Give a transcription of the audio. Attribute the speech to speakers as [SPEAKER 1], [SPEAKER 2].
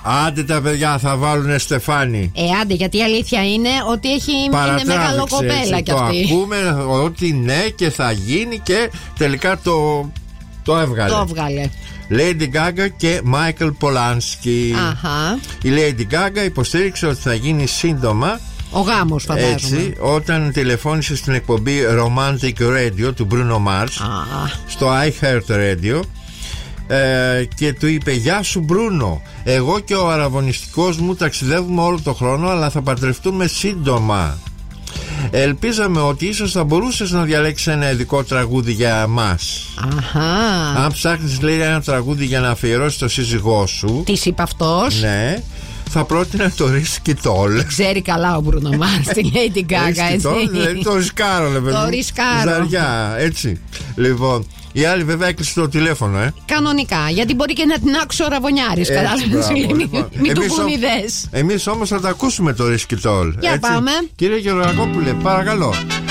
[SPEAKER 1] Άντε τα παιδιά θα βάλουνε Στεφάνι.
[SPEAKER 2] Άντε, γιατί η αλήθεια είναι ότι είναι μεγάλο κοπέλα κι αυτή.
[SPEAKER 1] Το ακούμε ότι ναι και θα γίνει και τελικά το έβγαλε.
[SPEAKER 2] Το έβγαλε.
[SPEAKER 1] Lady Gaga και Michael Polanski.
[SPEAKER 2] Αχα.
[SPEAKER 1] Η Lady Gaga υποστήριξε ότι θα γίνει σύντομα
[SPEAKER 2] ο γάμος, φαντάζομαι.
[SPEAKER 1] Έτσι, όταν τηλεφώνησε στην εκπομπή Romantic Radio του Bruno Mars στο iHeart Radio και του είπε: Γεια σου Μπρούνο, εγώ και ο αραβωνιστικός μου ταξιδεύουμε όλο το χρόνο, αλλά θα παντρευτούμε σύντομα. Ελπίζαμε ότι ίσως θα μπορούσες να διαλέξεις ένα ειδικό τραγούδι για μας. Αν ψάχνεις, λέει, ένα τραγούδι για να αφιερώσεις το σύζυγό σου.
[SPEAKER 2] Τι είπε αυτός?
[SPEAKER 1] Ναι, θα πρότεινα το Risk It All.
[SPEAKER 2] Ξέρει καλά ο Bruno Mars τη Lady Gaga, έτσι.
[SPEAKER 1] Το ρισκάρω, λέει.
[SPEAKER 2] Το ρισκάρω.
[SPEAKER 1] Ζαριά, έτσι. Λοιπόν, η άλλη βέβαια έκλεισε το τηλέφωνο,
[SPEAKER 2] Κανονικά, γιατί μπορεί και να την άξει ο Ραβωνιάρης. Κατάλαβες. Μην του πούν ιδέες.
[SPEAKER 1] Εμείς όμως θα τα ακούσουμε το Risk It All.
[SPEAKER 2] Για πάμε.
[SPEAKER 1] Κύριε Γεωργακόπουλε, παρακαλώ.